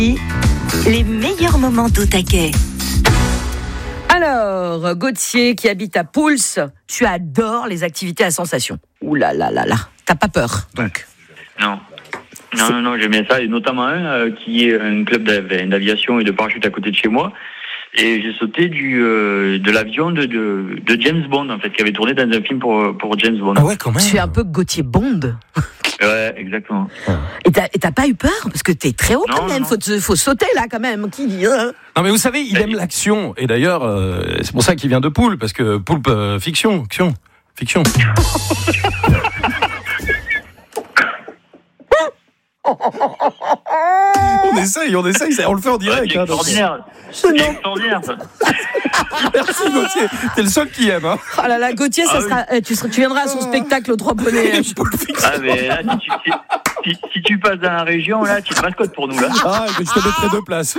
Les meilleurs moments d'Au Taquet. Alors, Gauthier qui habite à Pouls, tu adores les activités à sensation. Ouh là là là là, t'as pas peur donc? Non, j'aime bien ça, et notamment un qui est un club d'aviation et de parachute à côté de chez moi. Et j'ai sauté de l'avion de James Bond, en fait, qui avait tourné dans un film pour James Bond. Ah ouais, quand même. Tu es un peu Gauthier Bond. Ouais, exactement. Et t'as pas eu peur? Parce que t'es très haut quand même, faut sauter là quand même. Qui dit Non mais vous savez, il aime l'action. Et d'ailleurs, c'est pour ça qu'il vient de Poulpe, parce que Poulpe, fiction. On essaye, on le fait en direct. C'est extraordinaire. C'est extraordinaire, ça. Merci Gauthier, t'es le seul qui aime. Hein. Oh là là, Gauthier, tu viendras à son spectacle aux Trois Poneys. Ah mais là, si tu passes dans la région, là, tu te mascottes pour nous là. Ah, mais je te mettrai 2 places.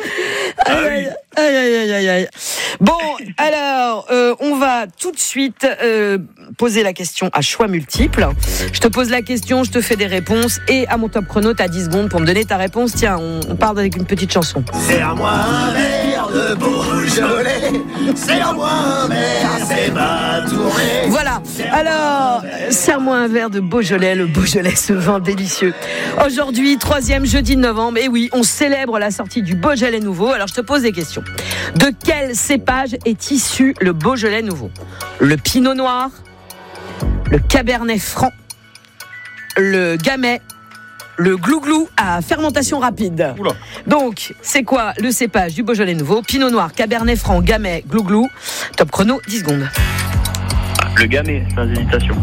Aïe. Bon, alors, on va tout de suite poser la question à choix multiples. Je te pose la question, je te fais des réponses, et à mon top chrono, t'as 10 secondes pour me donner ta réponse. Tiens, on part avec une petite chanson. C'est à moi un verre de Beaujolais, c'est à moi un verre, c'est ma tournée. Voilà, alors, serre-moi un verre de Beaujolais, le Beaujolais se vend délicieux. Aujourd'hui, 3e jeudi de novembre, et oui, on célèbre la sortie du Beaujolais nouveau. Alors je te pose des questions. De quel cépage est issu le Beaujolais nouveau? Le Pinot Noir, le Cabernet Franc, le Gamay, le Glouglou à fermentation rapide. Oula. Donc, c'est quoi le cépage du Beaujolais nouveau? Pinot Noir, Cabernet Franc, Gamay, Glouglou. Top chrono, 10 secondes. Le Gamay, sans hésitation.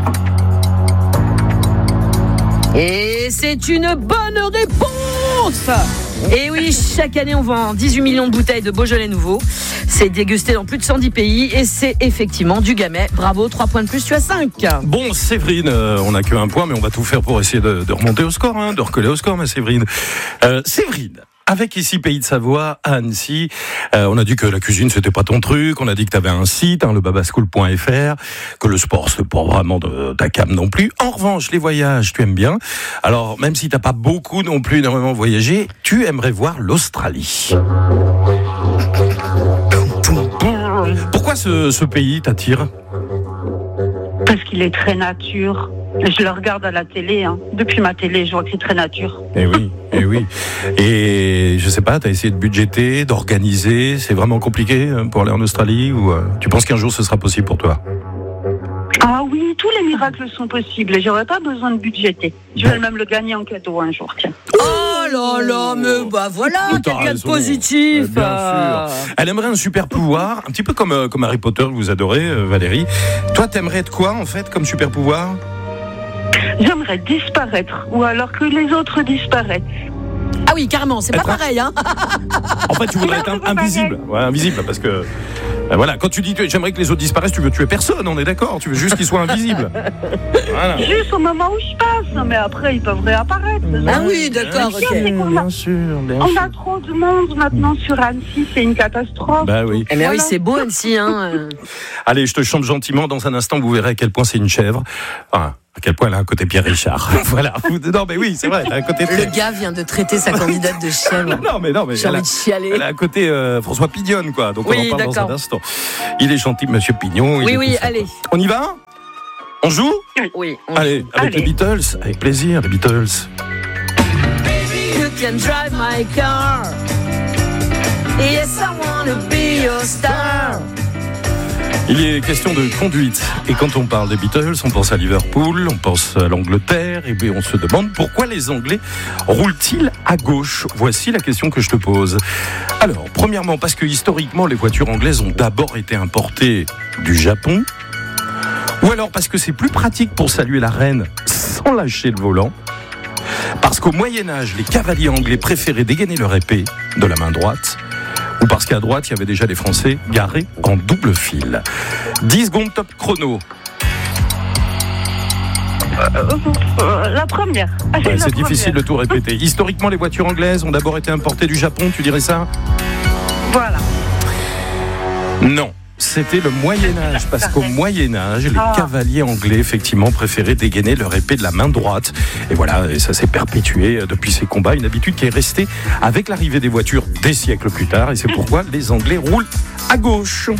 Et c'est une bonne réponse! Et oui, chaque année, on vend 18 millions de bouteilles de Beaujolais nouveau. C'est dégusté dans plus de 110 pays et c'est effectivement du Gamay. Bravo, 3 points de plus, tu as 5. Bon, Séverine, on n'a qu'un point, mais on va tout faire pour essayer de remonter au score, de recoller au score, ma Séverine. Séverine, avec ici Pays de Savoie, à Annecy, on a dit que la cuisine c'était pas ton truc, on a dit que tu avais un site, le babaschool.fr, que le sport c'était pas vraiment de ta came non plus. En revanche, les voyages, tu aimes bien. Alors, même si t'as pas beaucoup non plus énormément voyagé, tu aimerais voir l'Australie. Pourquoi ce pays t'attire? Parce qu'il est très nature. Je le regarde à la télé. Depuis ma télé, je vois que c'est très nature. Eh oui. Et je sais pas, t'as essayé de budgéter, d'organiser. C'est vraiment compliqué pour aller en Australie, ou tu penses qu'un jour ce sera possible pour toi? Ah oui, tous les miracles sont possibles. Et j'aurais pas besoin de budgéter. Je vais même le gagner en cadeau un jour, tiens. Oh là là, mais voilà, quelqu'un de positif. Bien sûr. Elle aimerait un super pouvoir, un petit peu comme Harry Potter que vous adorez, Valérie. Toi, t'aimerais être quoi en fait comme super pouvoir? J'aimerais disparaître, ou alors que les autres disparaissent. Ah oui, carrément, c'est pas pareil, En fait, tu voudrais être invisible. Ouais, invisible, parce que voilà, quand tu dis que j'aimerais que les autres disparaissent, tu veux tuer personne, on est d'accord? Tu veux juste qu'ils soient invisibles. Voilà. Juste au moment où je passe, mais après ils peuvent réapparaître. Ah oui, d'accord, ok. Bien sûr. On a trop de monde maintenant sur Annecy, c'est une catastrophe. Bah oui. Mais oui, c'est beau Annecy, Allez, je te chante gentiment, dans un instant, vous verrez à quel point c'est une chèvre. À quel point elle a un côté Pierre Richard. Voilà. Non, mais oui, c'est vrai. Elle a un côté Le gars vient de traiter sa candidate de chèvre. Non, mais j'ai envie de chialer. Elle a un côté François Pignone, quoi. Donc oui, on en parle d'accord. dans un instant. Il est gentil, Monsieur Pignon. Oui, allez. On y va? On joue? Oui. Allez, avec les Beatles. Avec plaisir, les Beatles. You can drive my car. Yes, I wanna be your star. Il est question de conduite. Et quand on parle des Beatles, on pense à Liverpool, on pense à l'Angleterre, et bien on se demande pourquoi les Anglais roulent-ils à gauche? Voici la question que je te pose. Alors, premièrement, parce que historiquement, les voitures anglaises ont d'abord été importées du Japon, ou alors parce que c'est plus pratique pour saluer la reine sans lâcher le volant, parce qu'au Moyen-Âge, les cavaliers anglais préféraient dégainer leur épée de la main droite, ou parce qu'à droite, il y avait déjà les Français garés en double fil. 10 secondes top chrono. La première. Ouais, c'est difficile de tout répéter. Historiquement, les voitures anglaises ont d'abord été importées du Japon, tu dirais ça? Voilà. Non. c'était le Moyen-Âge, parce qu'au Moyen-Âge, les cavaliers anglais, effectivement, préféraient dégainer leur épée de la main droite. Et voilà, et ça s'est perpétué depuis ces combats, une habitude qui est restée avec l'arrivée des voitures des siècles plus tard, et c'est pourquoi les Anglais roulent à gauche.